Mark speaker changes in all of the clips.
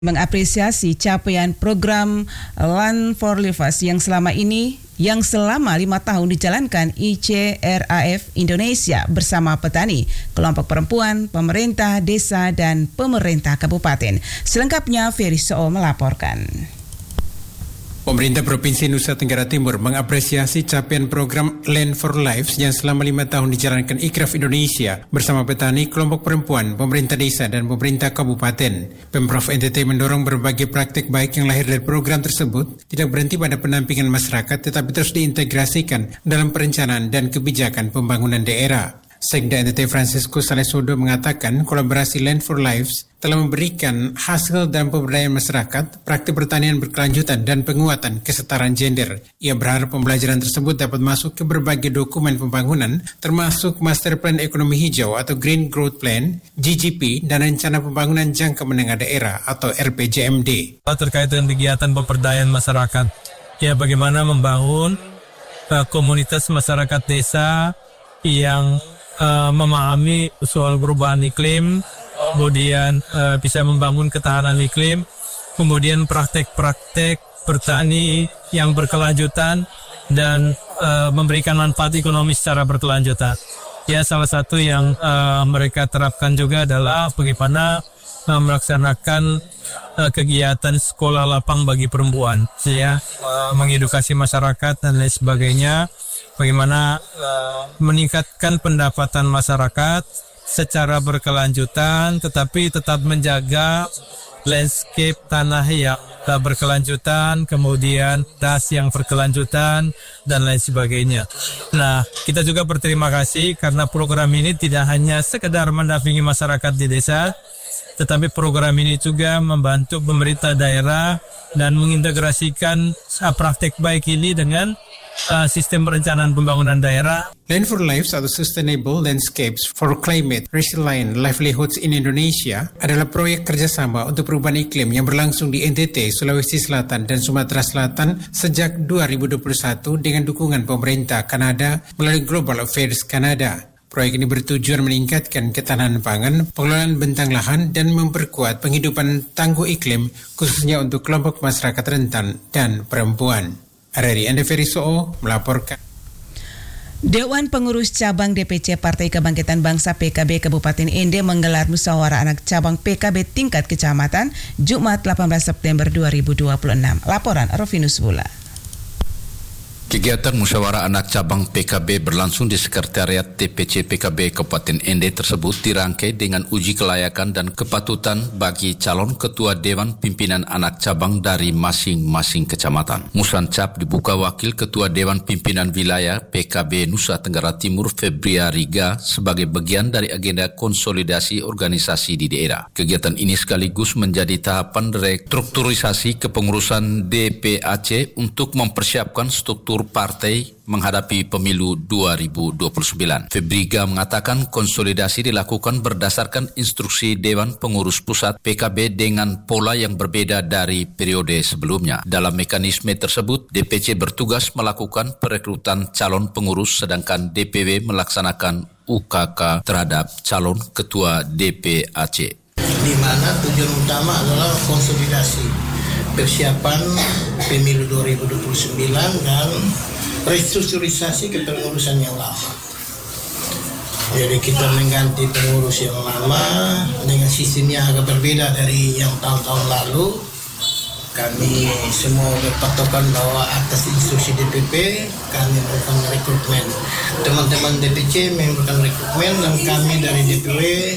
Speaker 1: mengapresiasi capaian program Land for Lives yang selama 5 tahun dijalankan ICRAF Indonesia bersama petani, kelompok perempuan, pemerintah desa, dan pemerintah kabupaten. Selengkapnya Ferry Soo melaporkan.
Speaker 2: Pemerintah Provinsi Nusa Tenggara Timur mengapresiasi capaian program Land for Lives yang selama 5 tahun dijalankan ICRAF Indonesia bersama petani, kelompok perempuan, pemerintah desa, dan pemerintah kabupaten. Pemprov NTT mendorong berbagai praktik baik yang lahir dari program tersebut tidak berhenti pada pendampingan masyarakat tetapi terus diintegrasikan dalam perencanaan dan kebijakan pembangunan daerah. Sekda NTT Francisco Salesodo mengatakan kolaborasi Land for Lives telah memberikan hasil dalam pemberdayaan masyarakat, praktik pertanian berkelanjutan, dan penguatan kesetaraan gender. Ia berharap pembelajaran tersebut dapat masuk ke berbagai dokumen pembangunan, termasuk Master Plan Ekonomi Hijau atau Green Growth Plan, GGP, dan Rencana Pembangunan Jangka Menengah Daerah atau RPJMD.
Speaker 3: Terkait dengan kegiatan pemberdayaan masyarakat, ya bagaimana membangun komunitas masyarakat desa yang memahami soal perubahan iklim, kemudian bisa membangun ketahanan iklim, kemudian praktek-praktek bertani yang berkelanjutan dan memberikan manfaat ekonomi secara berkelanjutan. Ya, salah satu yang mereka terapkan juga adalah bagaimana melaksanakan kegiatan sekolah lapang bagi perempuan, ya, mengedukasi masyarakat dan lain sebagainya. Bagaimana meningkatkan pendapatan masyarakat secara berkelanjutan, tetapi tetap menjaga landscape tanah yang berkelanjutan, kemudian das yang berkelanjutan, dan lain sebagainya. Nah, kita juga berterima kasih karena program ini tidak hanya sekedar mendampingi masyarakat di desa, tetapi program ini juga membantu pemerintah daerah dan mengintegrasikan praktek baik ini dengan sistem perencanaan pembangunan daerah.
Speaker 2: Land for Lives atau Sustainable Landscapes for Climate Resilient Livelihoods in Indonesia adalah proyek kerjasama untuk perubahan iklim yang berlangsung di NTT, Sulawesi Selatan, dan Sumatera Selatan sejak 2021 dengan dukungan pemerintah Kanada melalui Global Affairs Kanada. Proyek ini bertujuan meningkatkan ketahanan pangan, pengelolaan bentang lahan, dan memperkuat penghidupan tangguh iklim khususnya untuk kelompok masyarakat rentan dan perempuan. RRI Ferry Soo melaporkan.
Speaker 1: Dewan Pengurus Cabang DPC Partai Kebangkitan Bangsa PKB Kabupaten Ende menggelar musyawarah anak cabang PKB tingkat kecamatan Jumat 18 September 2026. Laporan Rovinus Bula.
Speaker 4: Kegiatan musyawarah anak cabang PKB berlangsung di Sekretariat DPC PKB Kabupaten Ende tersebut dirangkai dengan uji kelayakan dan kepatutan bagi calon ketua Dewan Pimpinan Anak Cabang dari masing-masing kecamatan. Musancap dibuka Wakil Ketua Dewan Pimpinan Wilayah PKB Nusa Tenggara Timur Febria Riga sebagai bagian dari agenda konsolidasi organisasi di daerah. Kegiatan ini sekaligus menjadi tahapan restrukturisasi kepengurusan DPAC untuk mempersiapkan struktur partai menghadapi pemilu 2029. Febriga mengatakan konsolidasi dilakukan berdasarkan instruksi Dewan Pengurus Pusat PKB dengan pola yang berbeda dari periode sebelumnya. Dalam mekanisme tersebut, DPC bertugas melakukan perekrutan calon pengurus sedangkan DPW melaksanakan UKK terhadap calon ketua DPAC.
Speaker 5: Di mana tujuan utama adalah konsolidasi persiapan pemilu 2029 dan restrukturisasi kepengurusan yang lama. Jadi kita mengganti pengurus yang lama dengan sistem yang agak berbeda dari yang tahun-tahun lalu. Kami semua berpatokan bahwa atas instruksi DPP kami melakukan rekrutmen. Teman-teman DPC melakukan rekrutmen dan kami dari DPW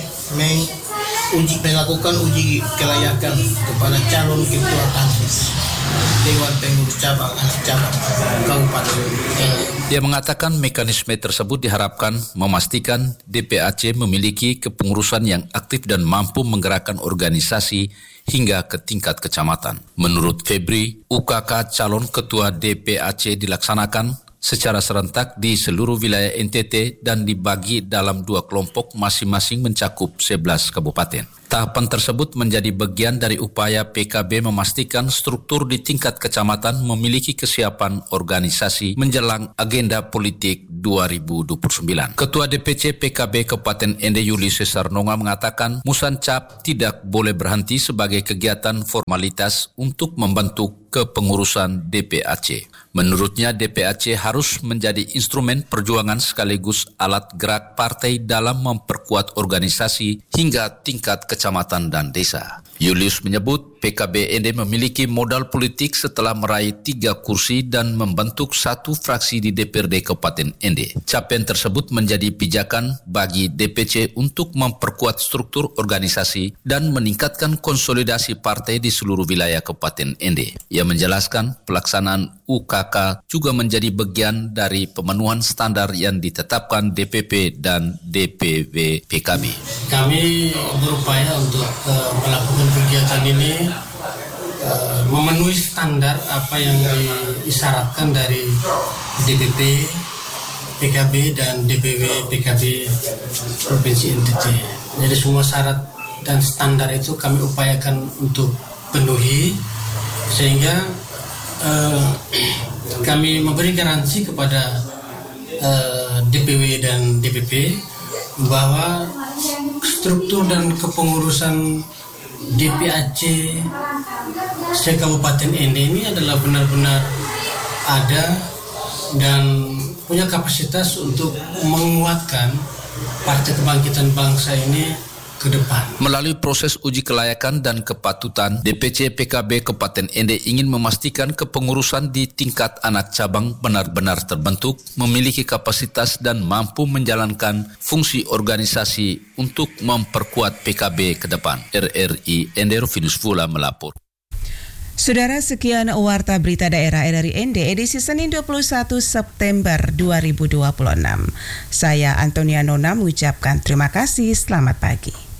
Speaker 5: melakukan uji kelayakan kepada calon ketua Pansus Dewan Pengurus Cabang Anak Cabang Kabupaten Ende.
Speaker 4: Dia mengatakan mekanisme tersebut diharapkan memastikan DPAC memiliki kepengurusan yang aktif dan mampu menggerakkan organisasi hingga ke tingkat kecamatan. Menurut Febri, UKK calon ketua DPAC dilaksanakan secara serentak di seluruh wilayah NTT dan dibagi dalam 2 kelompok masing-masing mencakup 11 kabupaten. Tahapan tersebut menjadi bagian dari upaya PKB memastikan struktur di tingkat kecamatan memiliki kesiapan organisasi menjelang agenda politik 2029. Ketua DPC PKB Kabupaten Ende Yulis Sarnonga mengatakan Musancap tidak boleh berhenti sebagai kegiatan formalitas untuk membentuk kepengurusan DPAC. Menurutnya DPAC harus menjadi instrumen perjuangan sekaligus alat gerak partai dalam memperkuat organisasi hingga tingkat kecamatan dan desa. Julius menyebut PKB Ende memiliki modal politik setelah meraih 3 kursi dan membentuk 1 fraksi di DPRD Kabupaten Ende. Capaian tersebut menjadi pijakan bagi DPC untuk memperkuat struktur organisasi dan meningkatkan konsolidasi partai di seluruh wilayah Kabupaten Ende. Ia menjelaskan pelaksanaan UKK juga menjadi bagian dari pemenuhan standar yang ditetapkan DPP dan DPW PKB.
Speaker 5: Kami berupaya untuk melakukan kegiatan ini memenuhi standar apa yang diisyaratkan dari DPP PKB dan DPW PKB Provinsi NTT. Jadi semua syarat dan standar itu kami upayakan untuk penuhi sehingga kami memberi garansi kepada DPW dan DPP bahwa struktur dan kepengurusan DPAC se-Kabupaten Ende ini adalah benar-benar ada dan punya kapasitas untuk menguatkan Partai Kebangkitan Bangsa ini ke depan.
Speaker 4: Melalui proses uji kelayakan dan kepatutan, DPC PKB Kabupaten Ende ingin memastikan kepengurusan di tingkat anak cabang benar-benar terbentuk, memiliki kapasitas dan mampu menjalankan fungsi organisasi untuk memperkuat PKB ke depan. RRI Ende Rufinus Fula melapor.
Speaker 1: Saudara, sekian Warta Berita Daerah RRI Ende edisi Senin 21 September 2026. Saya Antonia Nona mengucapkan terima kasih, selamat pagi.